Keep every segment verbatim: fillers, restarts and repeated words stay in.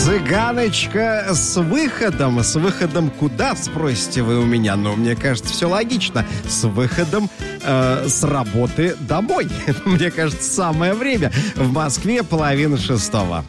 Цыганочка с выходом. С выходом куда, спросите вы у меня? Ну, мне кажется, все логично. С выходом э, с работы домой. Мне кажется, самое время. В Москве половина шестого.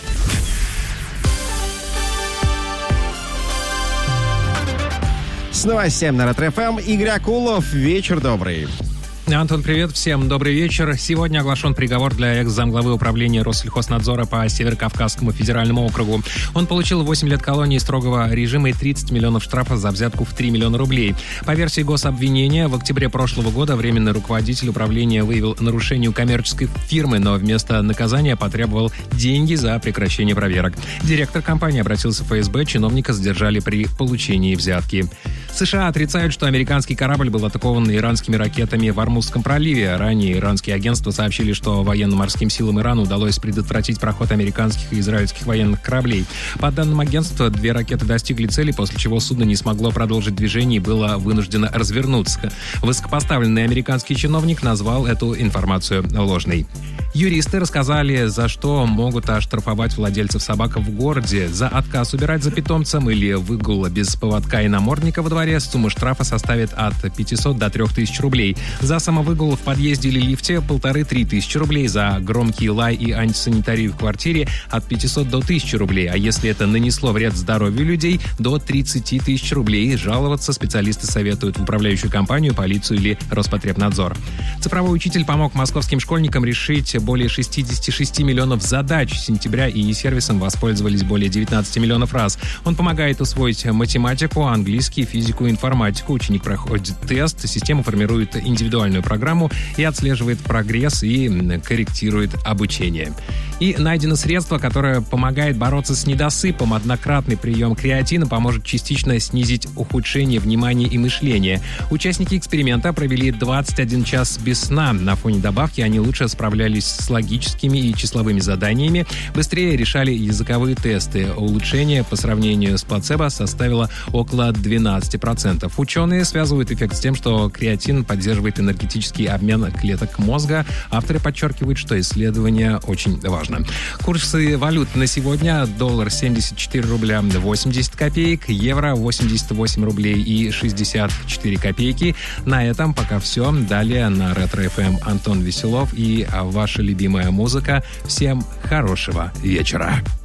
С новостями на Ретро эф эм Игорь Акулов. Вечер добрый. Антон, привет, всем добрый вечер. Сегодня оглашен приговор для экс-замглавы управления Россельхознадзора по Северокавказскому федеральному округу. Он получил восемь лет колонии строгого режима и тридцать миллионов штрафа за взятку в три миллиона рублей. По версии гособвинения, в октябре прошлого года временный руководитель управления выявил нарушение у коммерческой фирмы, но вместо наказания потребовал деньги за прекращение проверок. Директор компании обратился в эф эс бэ, чиновника задержали при получении взятки. США отрицают, что американский корабль был атакован иранскими ракетами в Ормузском проливе. Ранее иранские агентства сообщили, что военно-морским силам Ирана удалось предотвратить проход американских и израильских военных кораблей. По данным агентства, две ракеты достигли цели, после чего судно не смогло продолжить движение и было вынуждено развернуться. Высокопоставленный американский чиновник назвал эту информацию ложной. Юристы рассказали, за что могут оштрафовать владельцев собак в городе. За отказ убирать за питомцем или выгул без поводка и намордника во дворе сумма штрафа составит от пятисот до трёх тысяч рублей. За самовыгул в подъезде или лифте полторы-три тысячи рублей. За громкий лай и антисанитарию в квартире от пятисот до тысячи рублей. А если это нанесло вред здоровью людей, до тридцати тысяч рублей. Жаловаться специалисты советуют в управляющую компанию, полицию или Роспотребнадзор. Цифровой учитель помог московским школьникам решить более шестьдесят шесть миллионов задач. С сентября и сервисом воспользовались более девятнадцать миллионов раз. Он помогает усвоить математику, английский, физику и информатику. Ученик проходит тест, система формирует индивидуальную программу и отслеживает прогресс и корректирует обучение. И найдено средство, которое помогает бороться с недосыпом. Однократный прием креатина поможет частично снизить ухудшение внимания и мышления. Участники эксперимента провели двадцать один час без сна. На фоне добавки они лучше справлялись с логическими и числовыми заданиями, быстрее решали языковые тесты. Улучшение по сравнению с плацебо составило около двенадцать процентов. Ученые связывают эффект с тем, что креатин поддерживает энергетический обмен клеток мозга. Авторы подчеркивают, что исследование очень важно. Курсы валют на сегодня: доллар семьдесят четыре рубля восемьдесят копеек, евро восемьдесят восемь рублей и шестьдесят четыре копейки. На этом пока все. Далее на Ретро эф эм Антон Веселов и ваша любимая музыка. Всем хорошего вечера.